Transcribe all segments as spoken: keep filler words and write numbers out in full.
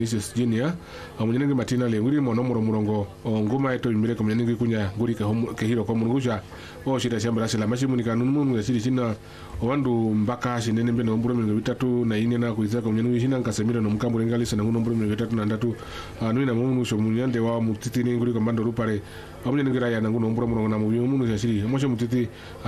This is Junior. Amunyenenge Martina le nguri mono muro murongo nguma eto imire ko munyenenge kunya nguri ke ke hiro ko munguja o shida shamba la mashi munika nunu ya shiri china wandu mbaka shinene mbe no mburo mwe bitatu na ine na kuiza ko munyenenge shina nkasemira no mkambure ngalisa na mburo mwe bitatu na ndatu anu ina munu sho munyande wa mutiti ni nguri ko mbando rupare amunyenenge raya na nguno mburo murongo na mubi munu ya shiri mosho mutiti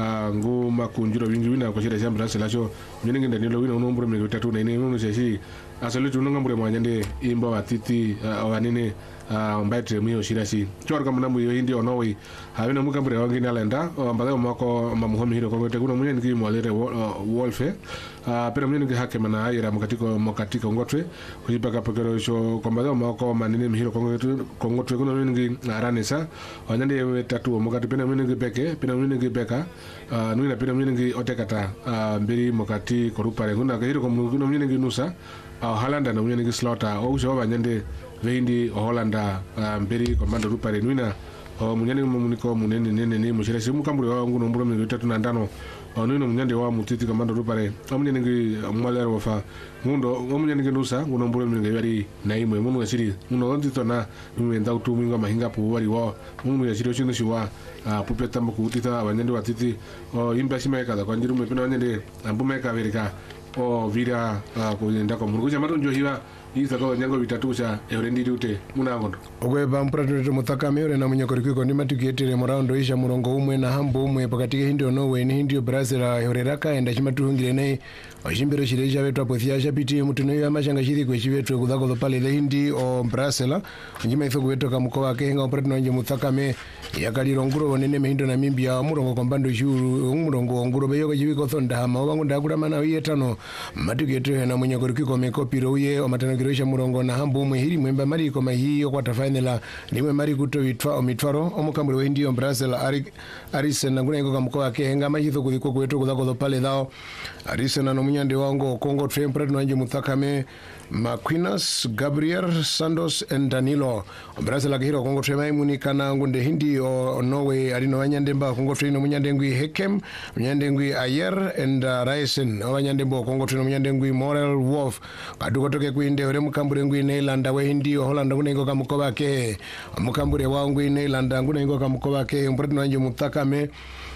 nguma kunjiro bingi wina ko shida shamba la sho munyenenge ndanilo wina no mburo mwe bitatu na ine munu ya shiri asali tunanga mbure mwanyande imba watiti awanene mbaitre mio shirashi chorga mnamu yo hindi onowi havina mukambure wangina lenda ambale mako mamuhomi hiro kongote kuna mwenye niki mwalere wolfe pera mwenye niki hake mana ayira mkatiko mkatiko ngotwe kujipaka pekero sho kwambale mako manine mihiro kongote kongote kuna mwenye niki aranesa wanyande yewe tatu mkati pena mwenye niki peke pena mwenye niki peka nuina pena mwenye niki otekata mbiri mkati korupare kuna kahiro kuna mwenye niki nusa Hollanda na mwenye niki slota o usho wanyande veindi Hollanda mbiri komando rupare nuina munyane muniko munene nene ne mushira simu kambure wa nguno mburo mi bitatu na ndano nuina munyande wa mutiti komando rupare amunyane ngi mwalera wafa ngundo amunyane ngi nusa nguno mburo mi ngari na imwe munu yashiri muno ndito na mi nda utuminga mahinga pu wari wa munu yashiri shino shiwa pupeta mku utita abanyande watiti imba shimeka da kwanjiru me pina wanyande ambumeka verika o vira kugenda ko murugo jamatu njo hiwa isa ko nyango bitatusha eurendi dute munangondo ogwe bampurato mutaka meore na munyakoriko ndi matukietire moraundo isha murongo umwe na hambo umwe pakati hindi Norway ni hindi Brazil yoreraka enda chimatuhungire nei washimbiro shireja wetu apothia shapiti mutuno ya mashanga shiri kwe chiwetu kudhako pale le hindi o Brazil njima ifo kwetu kamukoa kenga operato nje mutaka me yakaliro nguro wonene mehindo na mimbia murongo kombando shuru murongo nguro beyoka chibiko thonda hama wangu ndakura mana wiyetano matukietire na munyakoriko mekopiro uye o matana kiroisha murongo na hambo umwe hiri mwemba mari koma hiyo kwa tafainela nimwe mari kuto vitwa omitwaro omukambure we ndi o Brazil ari Arisen nguna iko kamukoa kenga mahitho kuthiko kwetu kudhako pale thao Arisen no munyande wango Kongo Tremper nanje mutakame Maquinas Gabriel Santos and Danilo Brazil akihiro Kongo Tremai munikana ngunde hindi o Norway alino wanyande mba Kongo Tremai munyande ngui Hekem munyande ngui Ayer and uh, Raisen wanyande mbo Kongo Tremai munyande ngui Morel Wolf kaduko toke kuinde ore mukambure ngui Neiland we hindi o Holland ngune iko kamukoa ke mukambure wa ngui Neiland ngune iko kamukoa ke mpreto nanje mutakame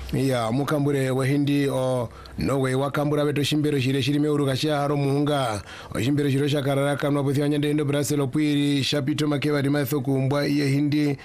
ya mukambure wa hindi o Norway wakambura beto shimbero shire shiri meuru kashia haro muhunga o shimbero shiro shakararaka no pothia nyande ndo Brazil opwiri shapito makeba di matho kumbwa iye hindi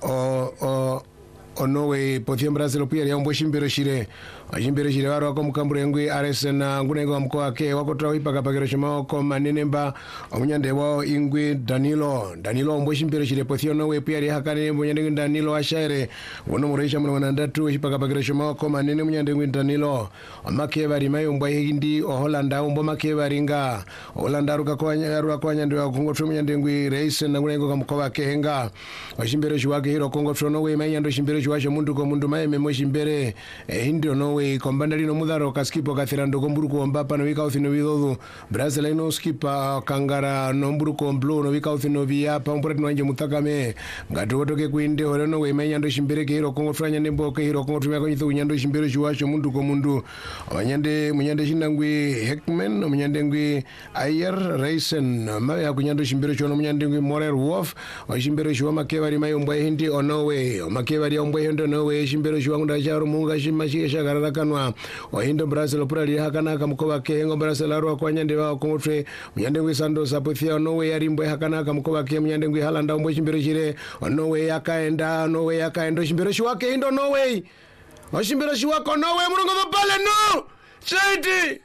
o o o Norway pothia Brazil opwiri ya mbwa shimbero shire o shimbero shire waro wako mukambure ngui Arsenal ngune ngo mkoa ke wako trawi paka pakero shima ko manene mba o munyande wao ingui Danilo Danilo mbwa shimbero shire pothia Norway pwiri hakane munyande Danilo ashaire wono mureisha mwana ndatu paka pakero shima ko manene munyande ngui Danilo makeba rimayo mbwa hindi o Hollanda mbwa makeba ringa Hollanda ruka kwa ruka kwa nyande wa Kongo Tremai nyande ngui Reisen na ngune ngo kamkoa kenga o shimbero shiwake hiro Kongo Tremai Norway mai nyando shimbero shiwashe mundu ko mundu mai memo shimbere hindi Norway kombanda lino mudharo kaskipo kathirando komburu ko mbapa no wika uthino widodo Brazil ino skipa kangara no mburu ko mblo no wika uthino via pampure no nje mutakame ngato toke kuinde hore no we mai nyando shimbere ke hiro Kongo Tremai nyande mbo ke hiro Kongo Tremai ko nyitho nyando shimbere shiwashe mundu ko mundu wanyande munyande shinangwi Heckman munyande ngwi Ayer Reisen maya kunyando shimbere chono munyande ngwi Morel Wolf shimbere shwa makeba rimayo mbwa hindi o Norway makeba ri mbwa hindi Norway shimbere shwa ngunda charo munga shimashi shagarara kanwa o hindo Brazil purali hakana kamkoba kengo Brazil aro kwa nyande wa Kongo Tremai munyande ngwi Santos apothia Norway yari mbwa hakana kamkoba ke munyande ngwi Haaland mbwa shimbere shire o Norway yakaenda Norway yakaenda shimbere shwa ke hindo Norway o shimbere shwa ko Norway murongo pale no Cheti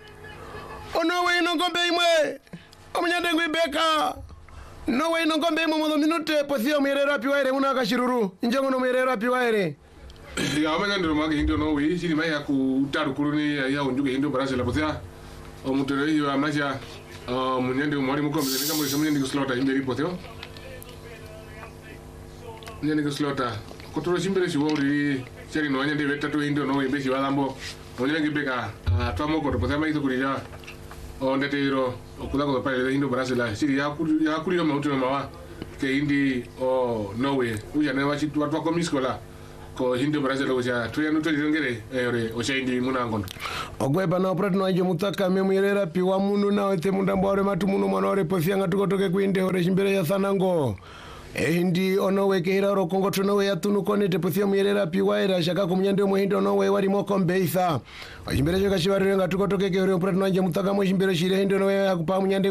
Norway no ngombe imwe omunyande ngwi beka Norway no ngombe imwe mo minute pothia mwerera api waire una kashiruru injongo no mwerera api waire ya amanyande ro magi hindo Norway shiri mai ya kutaru kuruni ya unjuge hindo Brazil pothia o mutero hiyo amasha munyande mwari mukombe ninga muri munyande slota himberi pothio munyande slota kotoro shimbere shiwori sheri no nyande betatu hindo Norway beshi walambo munyande beka twamoko to pothia mai to kurija o ndetero okudako ko pale hindo Brazil shiri ya kuri ya kuri ma utu mawa ke hindi o Norway uya ne wachi watu wako miskola ko hindi Brazil ocha tuyanu to ngere ere ocha indi munangono ogweba na operato wanje mutaka memuyerera piwa munu na ote mundambo ore matu munu monore pofianga tukotoke kuinde ore shimbere ya sanango ehindi onowe kehira ro kongo tunowe yatunu konete pothia muyerera piwa era shaka kumnyande muhindo onowe wari moko mbeitha shimbere shaka shiwarire ngatukotoke ke ore operato wanje mutaka mo shimbere shire hindo onowe akupa munyande